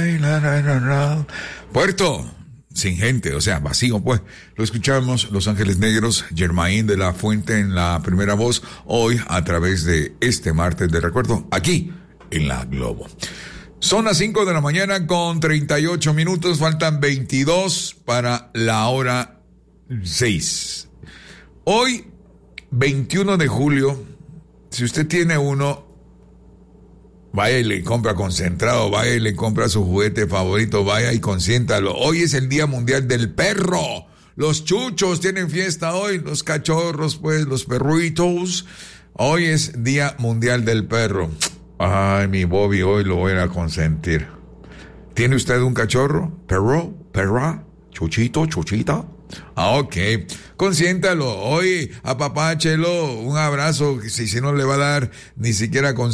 Puerto, sin gente, o sea, vacío, pues. Lo escuchamos, Los Ángeles Negros, Germain de la Fuente en la primera voz, hoy a través de este martes de recuerdo, aquí en La Globo. Son las 5 de la mañana con 38 minutos, faltan 22 para la hora 6. Hoy, 21 de julio, si usted tiene uno, vaya y le compra concentrado, vaya y le compra su juguete favorito, vaya y consiéntalo. Hoy es el Día Mundial del Perro. Los chuchos tienen fiesta hoy, los cachorros, pues, los perritos. Hoy es Día Mundial del Perro. Ay, mi Bobby, hoy lo voy a consentir. ¿Tiene usted un cachorro? ¿Perro? ¿Perra? ¿Chuchito? ¿Chuchita? Ok, consiéntalo, hoy apapáchelo, un abrazo, si no le va a dar ni siquiera con